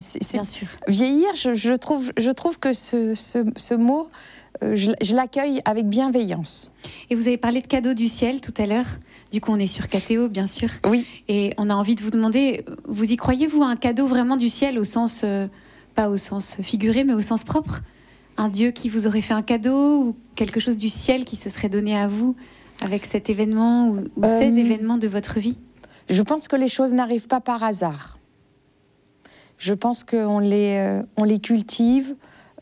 Bien sûr. Vieillir, je trouve que ce mot, je l'accueille avec bienveillance. Et vous avez parlé de cadeaux du ciel tout à l'heure. Du coup, on est sur KTO, bien sûr. Oui. Et on a envie de vous demander, vous y croyez, vous, à un cadeau vraiment du ciel, au sens, pas au sens figuré, mais au sens propre? Un Dieu qui vous aurait fait un cadeau, ou quelque chose du ciel qui se serait donné à vous avec cet événement ou ces événements de votre vie? Je pense que les choses n'arrivent pas par hasard. Je pense qu'on on les cultive,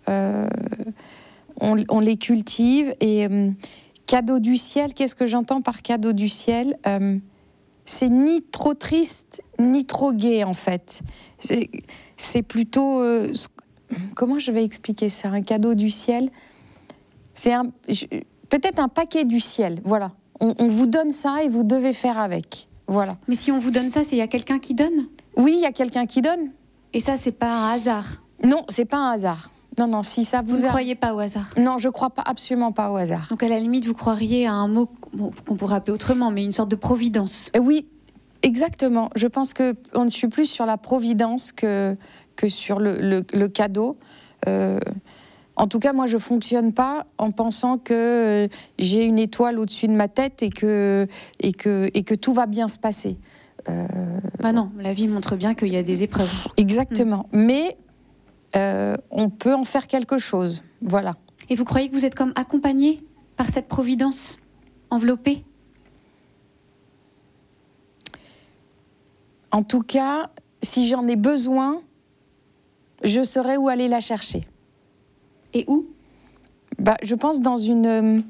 on les cultive et cadeau du ciel, qu'est-ce que j'entends par cadeau du ciel? C'est ni trop triste, ni trop gai, en fait. C'est plutôt... comment je vais expliquer ça? Un cadeau du ciel, c'est peut-être un paquet du ciel, voilà. On vous donne ça et vous devez faire avec, voilà. Mais si on vous donne ça, c'est il y a quelqu'un qui donne? Oui, il y a quelqu'un qui donne. Et ça, c'est pas un hasard? Non, c'est pas un hasard. Non, si ça vous ne croyez pas au hasard? Non, je crois pas, absolument pas au hasard. Donc à la limite, vous croiriez à un mot qu'on pourrait appeler autrement, mais une sorte de providence. Oui, exactement. Je pense que je suis plus sur la providence que sur le cadeau. En tout cas, moi, je fonctionne pas en pensant que j'ai une étoile au-dessus de ma tête et que tout va bien se passer. Bah non, la vie montre bien qu'il y a des épreuves. Exactement. Mais on peut en faire quelque chose. Voilà. Et vous croyez que vous êtes comme accompagné par cette providence, enveloppée? En tout cas, si j'en ai besoin, je saurai où aller la chercher. Et où? Je pense dans une...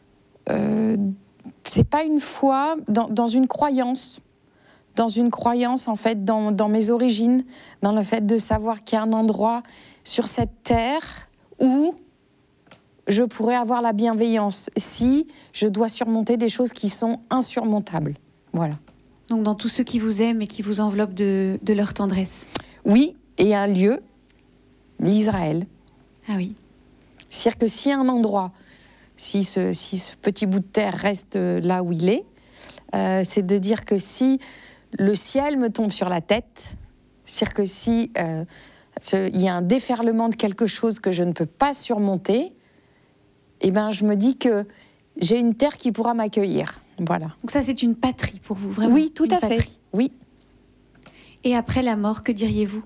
c'est pas une foi, dans une croyance. Dans une croyance, en fait, dans mes origines, dans le fait de savoir qu'il y a un endroit sur cette terre où je pourrais avoir la bienveillance si je dois surmonter des choses qui sont insurmontables. Voilà. Donc dans tous ceux qui vous aiment et qui vous enveloppent de leur tendresse. Oui, et un lieu, l'Israël. Ah oui. C'est-à-dire que si un endroit, si ce petit bout de terre reste là où il est, c'est de dire que si le ciel me tombe sur la tête, c'est-à-dire que si il y a un déferlement de quelque chose que je ne peux pas surmonter, eh ben, je me dis que j'ai une terre qui pourra m'accueillir. Voilà. Donc ça, c'est une patrie pour vous, vraiment? Oui, tout à fait. Oui. Et après la mort, que diriez-vous?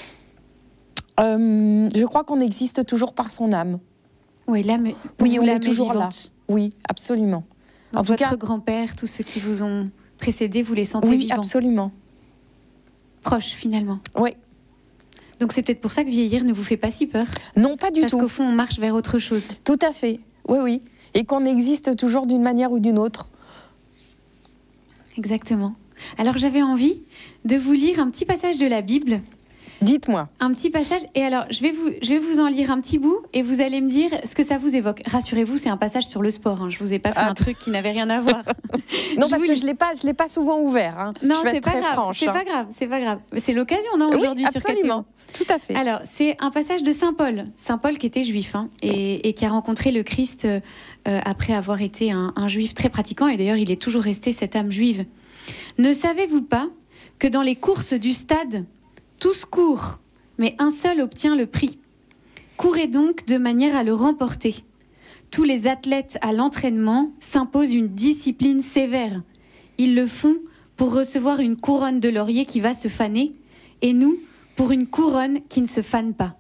Je crois qu'on existe toujours par son âme. Oui, l'âme. Oui, on est toujours vivante. Là. Oui, absolument. Donc en tout votre cas, grand-père, tous ceux qui vous ont précédé, vous les sentez vivants? Oui, absolument. Proches, finalement. Oui. Donc c'est peut-être pour ça que vieillir ne vous fait pas si peur? Non, pas du tout. Parce qu'au fond, on marche vers autre chose. Tout à fait. Oui, oui. Et qu'on existe toujours d'une manière ou d'une autre. Exactement. Alors j'avais envie de vous lire un petit passage de la Bible. Dites-moi. Un petit passage. Et alors, je vais vous en lire un petit bout et vous allez me dire ce que ça vous évoque. Rassurez-vous, c'est un passage sur le sport. Hein. Je vous ai pas fait un truc qui n'avait rien à voir. Non, parce que je l'ai pas souvent ouvert. Hein. Non, c'est pas grave. Franche, c'est pas grave. C'est pas grave. C'est l'occasion, non, aujourd'hui, sur KTO. Tout à fait. Alors, c'est un passage de Saint Paul. Saint Paul qui était juif et qui a rencontré le Christ après avoir été un juif très pratiquant. Et d'ailleurs, il est toujours resté cette âme juive. Ne savez-vous pas que dans les courses du stade, tous courent, mais un seul obtient le prix? Courez donc de manière à le remporter. Tous les athlètes à l'entraînement s'imposent une discipline sévère. Ils le font pour recevoir une couronne de laurier qui va se faner, et nous, pour une couronne qui ne se fane pas.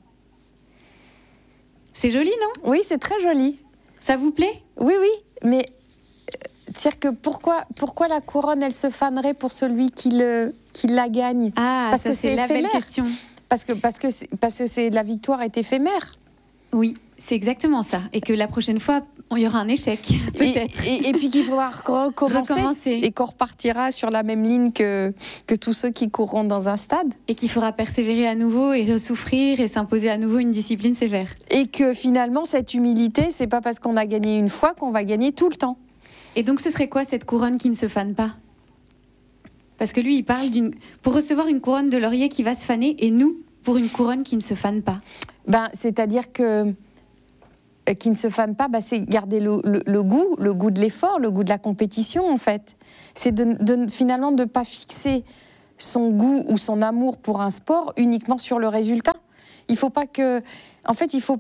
C'est joli, non? Oui, c'est très joli. Ça vous plaît? Oui, mais c'est-à-dire que pourquoi la couronne, elle se fanerait pour celui qui la gagne? Parce que c'est la belle question. Parce que la victoire est éphémère. Oui, c'est exactement ça. Et que la prochaine fois, il y aura un échec, peut-être. Et puis qu'il faudra recommencer. Et qu'on repartira sur la même ligne que tous ceux qui courront dans un stade. Et qu'il faudra persévérer à nouveau et ressouffrir et s'imposer à nouveau une discipline sévère. Et que finalement, cette humilité, c'est pas parce qu'on a gagné une fois qu'on va gagner tout le temps. Et donc, ce serait quoi cette couronne qui ne se fane pas? Parce que lui, il parle pour recevoir une couronne de laurier qui va se faner, et nous, pour une couronne qui ne se fane pas. C'est-à-dire que qui ne se fane pas, c'est garder le goût de l'effort, le goût de la compétition, en fait. C'est finalement de ne pas fixer son goût ou son amour pour un sport uniquement sur le résultat. Il faut pas que... En fait, il faut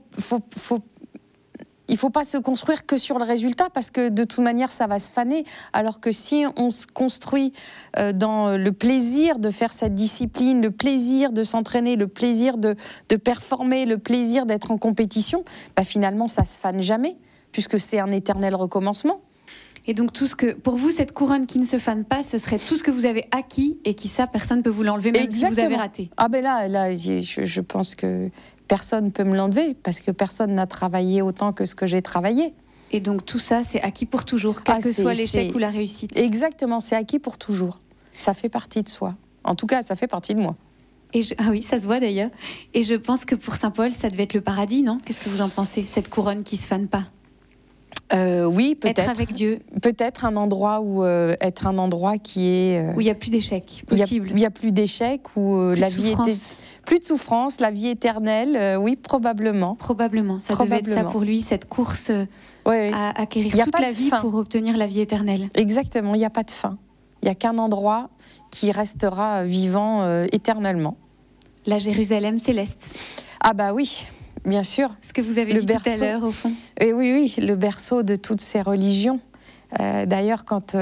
pas se construire que sur le résultat parce que de toute manière, ça va se faner. Alors que si on se construit dans le plaisir de faire cette discipline, le plaisir de s'entraîner, le plaisir de performer, le plaisir d'être en compétition, finalement, ça se fane jamais puisque c'est un éternel recommencement. Et donc, pour vous, cette couronne qui ne se fane pas, ce serait tout ce que vous avez acquis et qui, ça, personne ne peut vous l'enlever, même si vous avez raté. Ah ben là je pense que personne ne peut me l'enlever parce que personne n'a travaillé autant que ce que j'ai travaillé. Et donc, tout ça, c'est acquis pour toujours, quel que soit l'échec ou la réussite. Exactement, c'est acquis pour toujours. Ça fait partie de soi. En tout cas, ça fait partie de moi. Ah oui, ça se voit d'ailleurs. Et je pense que pour Saint-Paul, ça devait être le paradis, non ? Qu'est-ce que vous en pensez, cette couronne qui ne se fane pas ? Oui, peut-être. Être avec Dieu. Peut-être un endroit être un endroit qui est... où il n'y a plus d'échecs possible. Il n'y a plus d'échecs, où la vie était... Plus de souffrance, la vie éternelle, oui, probablement. Probablement, ça devait être ça pour lui, cette course à acquérir toute la vie pour obtenir la vie éternelle. Exactement, il n'y a pas de fin. Il n'y a qu'un endroit qui restera vivant éternellement. La Jérusalem céleste. Ah bah oui, bien sûr. Ce que vous avez dit tout à l'heure, au fond. Et oui, le berceau de toutes ces religions. D'ailleurs, quand...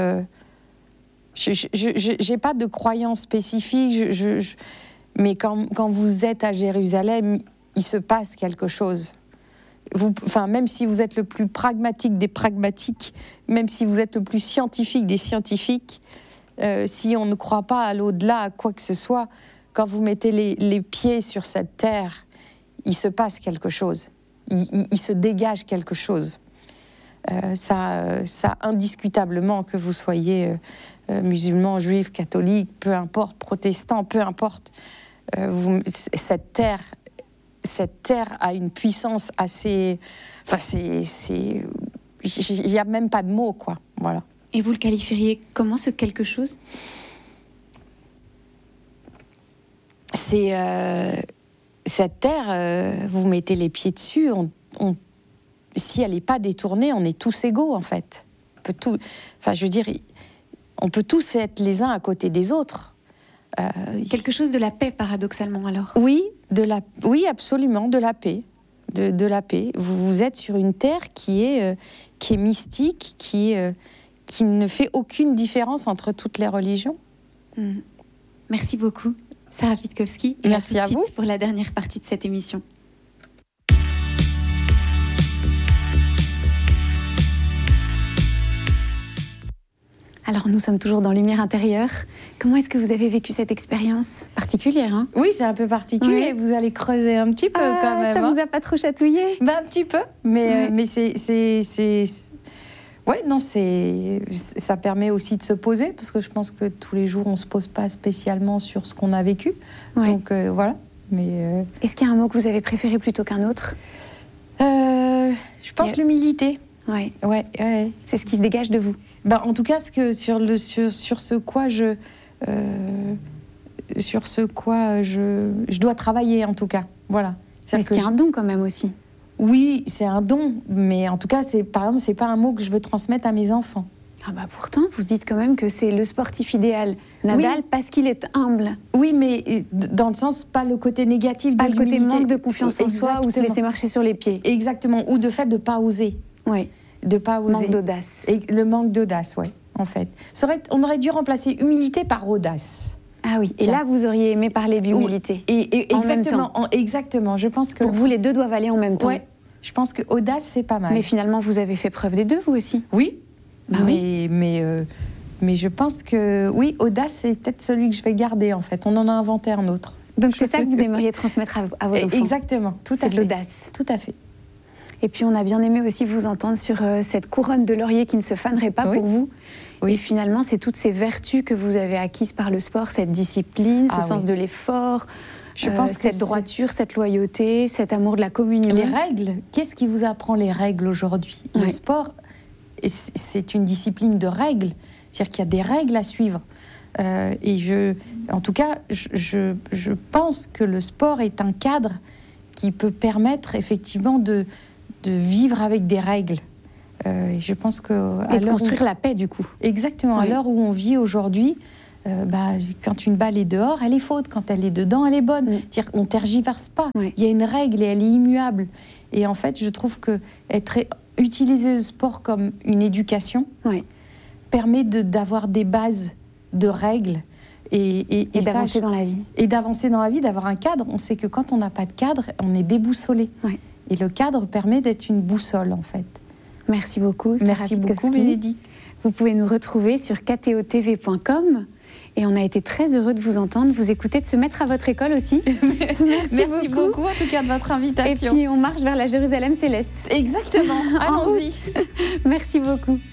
je n'ai pas de croyance spécifique, mais quand vous êtes à Jérusalem, il se passe quelque chose. Même si vous êtes le plus pragmatique des pragmatiques, même si vous êtes le plus scientifique des scientifiques, si on ne croit pas à l'au-delà, à quoi que ce soit, quand vous mettez les pieds sur cette terre, il se passe quelque chose. Il se dégage quelque chose. Ça, indiscutablement, que vous soyez musulman, juif, catholique, peu importe, protestant, peu importe, cette terre a une puissance assez... il n'y a même pas de mots, quoi. Voilà. Et vous le qualifieriez comment, ce quelque chose ? C'est... cette terre, vous mettez les pieds dessus, si elle n'est pas détournée, on est tous égaux, en fait. On peut tous être les uns à côté des autres. Quelque chose de la paix, paradoxalement, alors. Oui, absolument, de la paix. De la paix. Vous êtes sur une terre qui est mystique, qui ne fait aucune différence entre toutes les religions. Merci beaucoup, Sarah Witkowski. Et merci à vous pour la dernière partie de cette émission. Alors, nous sommes toujours dans Lumière intérieure. Comment est-ce que vous avez vécu cette expérience particulière, hein ? Oui, c'est un peu particulier. Oui. Vous allez creuser un petit peu quand même. Ça vous a pas trop chatouillé ? Un petit peu, mais ça permet aussi de se poser, parce que je pense que tous les jours, on ne se pose pas spécialement sur ce qu'on a vécu. Ouais. Donc, voilà. Mais, Est-ce qu'il y a un mot que vous avez préféré plutôt qu'un autre ? Je pense l'humilité. Ouais. C'est ce qui se dégage de vous. En tout cas, sur ce quoi je dois travailler, en tout cas. Voilà. Mais c'est un don quand même aussi. Oui, c'est un don, mais en tout cas, par exemple, c'est pas un mot que je veux transmettre à mes enfants. Pourtant, vous dites quand même que c'est le sportif idéal, Nadal, parce qu'il est humble. Oui, mais dans le sens, pas le côté négatif de l'humilité. Pas le côté manque de confiance en soi ou se laisser marcher sur les pieds. Exactement, ou de fait de pas oser. Oui. De pas oser. Manque d'audace. Et le manque d'audace, oui, en fait. On aurait dû remplacer humilité par audace. Ah oui, et là, vous auriez aimé parler d'humilité. Et exactement, je pense que... Pour vous, les deux doivent aller en même temps. Oui, je pense que audace, c'est pas mal. Mais finalement, vous avez fait preuve des deux, vous aussi. Oui, mais je pense que, oui, audace, c'est peut-être celui que je vais garder, en fait. On en a inventé un autre. Donc c'est ça que vous aimeriez transmettre à vos enfants. Exactement, tout à fait. C'est de l'audace. Tout à fait. Et puis on a bien aimé aussi vous entendre sur cette couronne de laurier qui ne se fanerait pas pour vous. Oui. Et finalement, c'est toutes ces vertus que vous avez acquises par le sport, cette discipline, ce sens de l'effort, je pense cette droiture, cette loyauté, cet amour de la communion. Les règles, qu'est-ce qui vous apprend les règles aujourd'hui ? Le sport, c'est une discipline de règles, c'est-à-dire qu'il y a des règles à suivre. En tout cas, je pense que le sport est un cadre qui peut permettre effectivement de vivre avec des règles. Je pense que... Et de construire la paix, du coup. Exactement. À l'heure où on vit aujourd'hui, quand une balle est dehors, elle est faute. Quand elle est dedans, elle est bonne. C'est-à-dire, on ne tergiverse pas. Oui. Il y a une règle et elle est immuable. Et en fait, je trouve que utiliser le sport comme une éducation permet d'avoir des bases de règles et d'avancer dans la vie. Et d'avancer dans la vie, d'avoir un cadre. On sait que quand on n'a pas de cadre, on est déboussolé. Oui. Et le cadre permet d'être une boussole, en fait. Merci beaucoup, Sarah Merci beaucoup, Pitkowski. Bénédicte. Vous pouvez nous retrouver sur ktotv.com. Et on a été très heureux de vous entendre, vous écouter, de se mettre à votre école aussi. Merci beaucoup, en tout cas, de votre invitation. Et puis, on marche vers la Jérusalem céleste. Exactement. Allons-y. Merci beaucoup.